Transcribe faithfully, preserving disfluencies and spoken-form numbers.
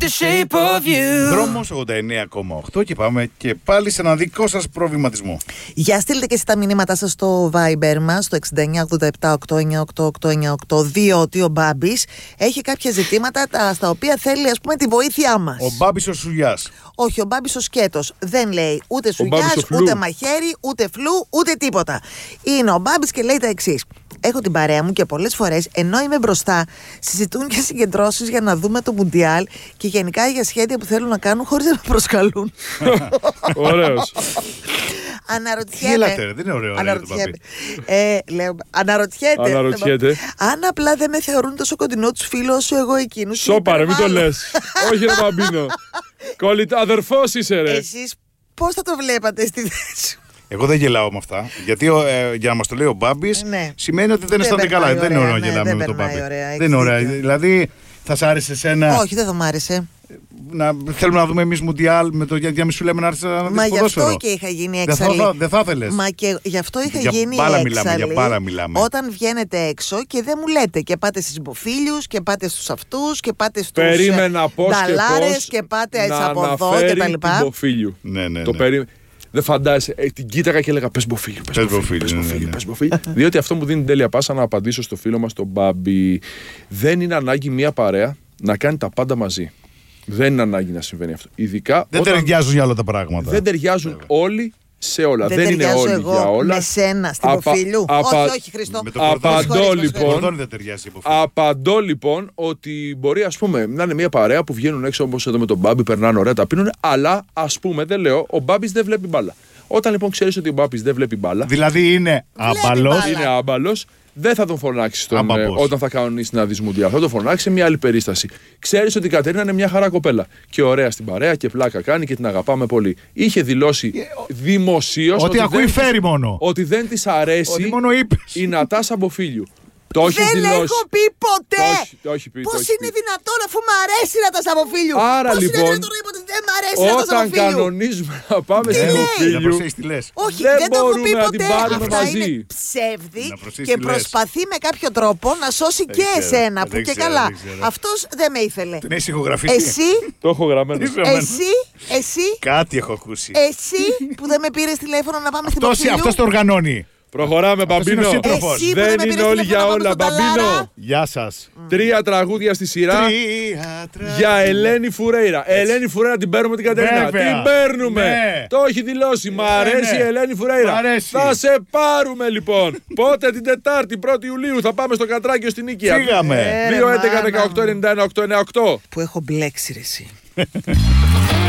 Δρόμος ογδόντα εννέα κόμμα οκτώ και πάμε και πάλι σε ένα δικό σας προβληματισμό. Για στείλτε και εσείς τα μηνύματά σας στο Viber μας, στο εξήντα εννέα ογδόντα επτά οκτώ εννιά οκτώ οκτώ εννιά οκτώ, διότι ο Μπάμπης έχει κάποια ζητήματα τα, στα οποία θέλει, ας πούμε, τη βοήθειά μας. Ο Μπάμπης ο Σουλιάς. Όχι, ο Μπάμπης ο Σκέτος. Δεν λέει ούτε Σουλιάς, ούτε μαχαίρι, ούτε φλού, ούτε τίποτα. Είναι ο Μπάμπης και λέει τα εξής. Έχω την παρέα μου και πολλές φορές, ενώ είμαι μπροστά, συζητούν για συγκεντρώσεις για να δούμε το Μουντιάλ και γενικά για σχέδια που θέλουν να κάνουν χωρίς να με προσκαλούν. Ωραίος. Αναρωτιέμαι. Γελάτε, ρε, δεν είναι ωραίο. Αναρωτιέμαι. Ε, λέω, αναρωτιέται. Αναρωτιέται. Αν απλά δεν με θεωρούν τόσο κοντινό τους φίλους όσο εγώ εκείνους. Σώπαρε, μην το λες. Όχι, ρε Μπαμπίνο. Κολλητά, αδερφός είσαι, ρε. Εσείς πώς θα το βλέπατε στη θέση? Εγώ δεν γελάω με αυτά. Γιατί ε, για να μας το λέει ο Μπάμπης, ναι, σημαίνει ότι δεν αισθάνεται καλά. Ωραία, δεν είναι ωραίο να γελάμε με τον Μπάμπη. Δεν είναι ωραίο. Δηλαδή, θα σ' άρεσε εσένα? Όχι, δεν θα μ' άρεσε. Να, θέλουμε να δούμε εμείς Μουντιάλ με το για μη σου λέμε να έρθει να δεις Μα ποδόσφαιρο. γι' αυτό και είχα γίνει έξαλλη. Δεν θα, δεν θα ήθελες. Μα και γι' αυτό είχα για γίνει μπάλα έξαλλη. Μιλάμε, για μπάλα μιλάμε. Όταν βγαίνετε έξω και δεν μου λέτε και πάτε στις υποφίλιους και πάτε στους αυτούς και πάτε στους περίμενα πώς νταλάρες και, πώς και πάτε να από εδώ αναφέρει και τα λοιπά. την υποφίλιου. Ναι, ναι, το ναι. περί... Δεν φαντάζεσαι. Ε, την κοίταγα και έλεγα πες μποφίλιο. Πες μποφίλιο. Διότι αυτό μου δίνει τέλεια πάσα να απαντήσω στο φίλο μας τον Μπάμπη. Δεν είναι ανάγκη μια παρέα να κάνει τα πάντα μαζί. Δεν είναι ανάγκη να συμβαίνει αυτό. Ειδικά δεν όταν ταιριάζουν για όλα τα πράγματα. Δεν ταιριάζουν Βέβαια. όλοι σε όλα. Δεν, δεν είναι όλοι εγώ για όλα. Με σένα στην Απα... υποφίλου. Απα... Όχι, όχι, Χριστό. Απαντώ λοιπόν, δεν ταιριάζει απαντώ λοιπόν ότι μπορεί, ας πούμε, να είναι μια παρέα που βγαίνουν έξω όπως εδώ με τον Μπάμπη, περνάνε ωραία, τα πίνουν, αλλά ας πούμε, δεν λέω, ο Μπάμπης δεν βλέπει μπάλα. Όταν λοιπόν ξέρεις ότι ο Μπάμπης δεν βλέπει μπάλα. Δηλαδή είναι άμπαλος. Είναι άμπαλος. Δεν θα τον φωνάξει τον, ε, όταν θα κανονίσει να δεις Μουντιάλ. Θα τον φωνάξει σε μια άλλη περίσταση. Ξέρεις ότι η Κατερίνα είναι μια χαρά κοπέλα. Και ωραία στην παρέα και πλάκα κάνει και την αγαπάμε πολύ. Είχε δηλώσει δημοσίως ότι, ότι ακούει φέρει μόνο. Ότι δεν της αρέσει η Νατάσα Μποφίλιου. Το δεν δηλώσει. έχω πει ποτέ! Το έχει πει, πώς το είναι πει. δυνατόν αφού μ' αρέσει η Νατάσα Μποφίλιου? Άρα πώς λοιπόν, είναι δυνατόν ότι δεν μ' αρέσει η Νατάσα όταν Μποφίλιου? κανονίζουμε να πάμε στην Μποφίλιου, όχι, δεν, δεν το έχω πει ποτέ. Αυτά μαζί. Είναι ψεύδι και προσπαθεί με κάποιο τρόπο να σώσει και εσένα που και καλά. Αυτός δεν με ήθελε. Την έχεις ηχογραφήσει? Εσύ, το έχω γραμμένο. Εσύ, εσύ, κάτι έχω ακούσει. Εσύ που δεν με πήρες τηλέφωνο να πάμε στην Μποφίλιου. Αυτός το οργανώνει. Προχωράμε, Μπαμπίνο. Εσύ δεν δεν είναι όλοι για όλα, Μπαμπίνο. Γεια σας. Mm. Τρία τραγούδια στη σειρά για Ελένη Φουρέιρα. Έτσι. Ελένη Φουρέιρα την παίρνουμε την Κατερίνα. Βέβαια. Την παίρνουμε. Ναι. Το έχει δηλώσει. Μ' αρέσει ναι. η Ελένη Φουρέιρα. Θα σε πάρουμε λοιπόν. Πότε? Την Τετάρτη, πρώτη Ιουλίου θα πάμε στο Κατράκιο στην Νίκαια. Φύγαμε. δύο έντεκα δεκαοκτώ ενενήντα ένα οκτακόσια ενενήντα οκτώ. Που έχω μπλέξει ρε εσύ.